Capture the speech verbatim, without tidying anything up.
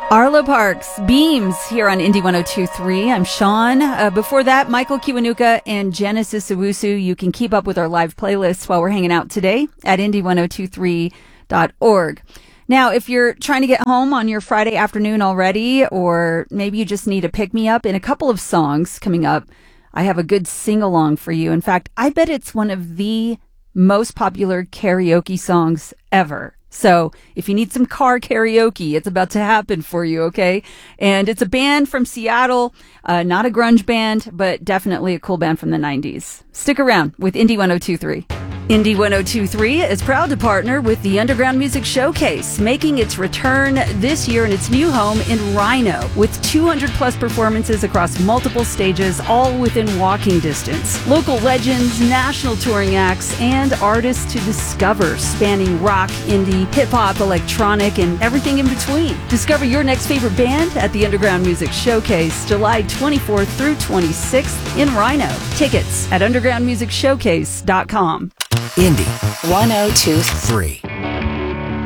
Arlo Parks, Beams, here on Indie one oh two point three. I'm Sean. Uh, before that, Michael Kiwanuka and Genesis Owusu. You can keep up with our live playlists while we're hanging out today at indie one oh two three dot org. Now, if you're trying to get home on your Friday afternoon already, or maybe you just need a pick-me-up in a couple of songs coming up, I have a good sing-along for you. In fact, I bet it's one of the most popular karaoke songs ever. So if you need some car karaoke, it's about to happen for you, okay? And it's a band from Seattle, uh, not a grunge band, but definitely a cool band from the nineties. Stick around with Indie one oh two point three. Indie one oh two point three is proud to partner with the Underground Music Showcase, making its return this year in its new home in Rhino, with two hundred plus performances across multiple stages, all within walking distance. Local legends, national touring acts, and artists to discover, spanning rock, indie, hip-hop, electronic, and everything in between. Discover your next favorite band at the Underground Music Showcase, July twenty-fourth through twenty-sixth in Rhino. Tickets at underground music showcase dot com. Indie one oh two point three.